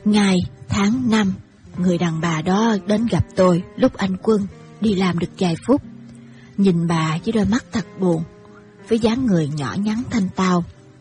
Ngày tháng năm, người đàn bà đó đến gặp tôi lúc anh Quân đi làm được vài phút. Nhìn bà với đôi mắt thật buồn, với dáng người nhỏ nhắn thanh tao,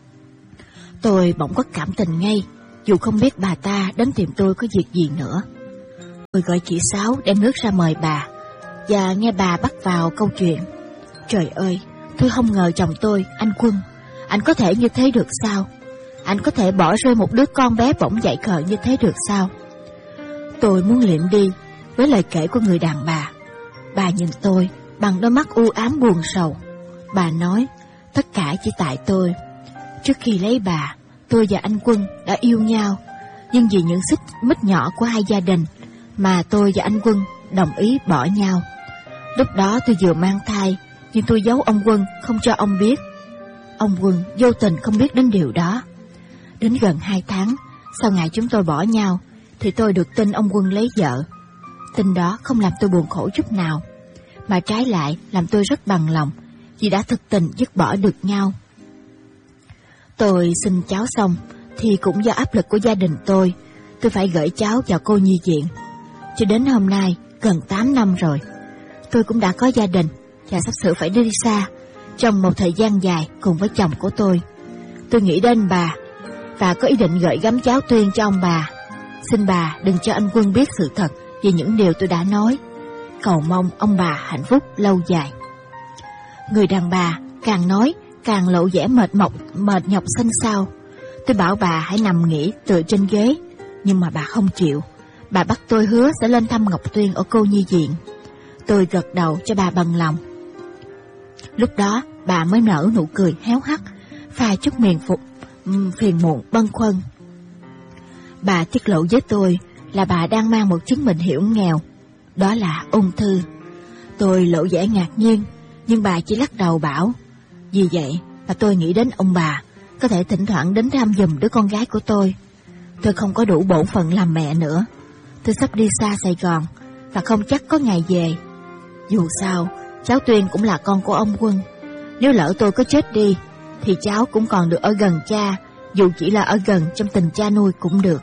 tôi bỗng có cảm tình ngay, dù không biết bà ta đến tìm tôi có việc gì nữa. Tôi gọi chị Sáu đem nước ra mời bà, và nghe bà bắt vào câu chuyện. Trời ơi, tôi không ngờ chồng tôi, anh Quân, anh có thể như thế được sao? Anh có thể bỏ rơi một đứa con bé bỗng dại khờ như thế được sao? Tôi muốn liệm đi với lời kể của người đàn bà. Bà nhìn tôi bằng đôi mắt u ám buồn sầu. Bà nói, tất cả chỉ tại tôi. Trước khi lấy bà, tôi và anh Quân đã yêu nhau, nhưng vì những xích mích nhỏ của hai gia đình mà tôi và anh Quân đồng ý bỏ nhau. Lúc đó tôi vừa mang thai, nhưng tôi giấu ông Quân không cho ông biết. Ông Quân vô tình không biết đến điều đó. Đến gần 2 tháng sau ngày chúng tôi bỏ nhau thì tôi được tin ông Quân lấy vợ. Tin đó không làm tôi buồn khổ chút nào, mà trái lại làm tôi rất bằng lòng, vì đã thực tình dứt bỏ được nhau. Tôi sinh cháu xong thì cũng do áp lực của gia đình tôi phải gửi cháu vào cô nhi viện. Cho đến hôm nay, gần 8 năm rồi, tôi cũng đã có gia đình và sắp sửa phải đi xa trong một thời gian dài cùng với chồng của tôi. Tôi nghĩ đến bà và có ý định gửi gắm cháu Tuyên cho ông bà. Xin bà đừng cho anh Quân biết sự thật về những điều tôi đã nói. Cầu mong ông bà hạnh phúc lâu dài. Người đàn bà càng nói càng lộ vẻ mệt nhọc xanh xao. Tôi bảo bà hãy nằm nghỉ tựa trên ghế, nhưng mà bà không chịu. Bà bắt tôi hứa sẽ lên thăm Ngọc Tuyên ở cô nhi viện. Tôi gật đầu cho bà bằng lòng. Lúc đó bà mới nở nụ cười héo hắt, pha chút phiền muộn bâng khuâng. Bà tiết lộ với tôi là bà đang mang một chứng bệnh hiểm nghèo, đó là ung thư. Tôi lộ vẻ ngạc nhiên, nhưng bà chỉ lắc đầu bảo, vì vậy mà tôi nghĩ đến ông bà có thể thỉnh thoảng đến thăm giùm đứa con gái của tôi. Tôi không có đủ bổn phận làm mẹ nữa. Tôi sắp đi xa Sài Gòn và không chắc có ngày về. Dù sao, cháu Tuyên cũng là con của ông Quân. Nếu lỡ tôi có chết đi thì cháu cũng còn được ở gần cha, dù chỉ là ở gần trong tình cha nuôi cũng được.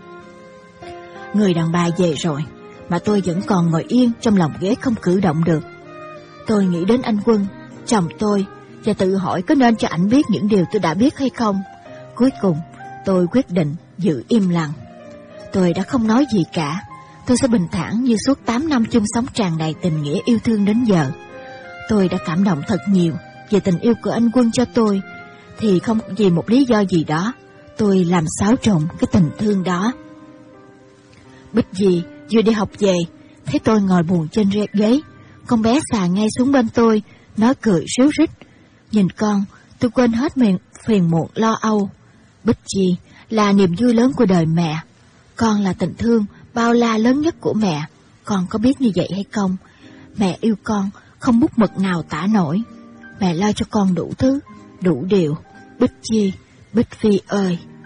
Người đàn bà về rồi mà tôi vẫn còn ngồi yên trong lòng ghế không cử động được. Tôi nghĩ đến anh Quân, chồng tôi, và tự hỏi có nên cho ảnh biết những điều tôi đã biết hay không. Cuối cùng tôi quyết định giữ im lặng. Tôi đã không nói gì cả. Tôi sẽ bình thản như suốt 8 năm chung sống tràn đầy tình nghĩa yêu thương đến giờ. Tôi đã cảm động thật nhiều về tình yêu của anh Quân cho tôi, thì không vì một lý do gì đó tôi làm xáo trộn cái tình thương đó. Bích Dì vừa đi học về, thấy tôi ngồi buồn trên ghế, con bé xà ngay xuống bên tôi, nó cười ríu rít. Nhìn con, tôi quên hết phiền muộn lo âu. Bích Dì là niềm vui lớn của đời mẹ. Con là tình thương bao la lớn nhất của mẹ. Con có biết như vậy hay không? Mẹ yêu con không bút mực nào tả nổi. Mẹ lo cho con đủ thứ, đủ điều. Bích Dì, Bích Phi ơi!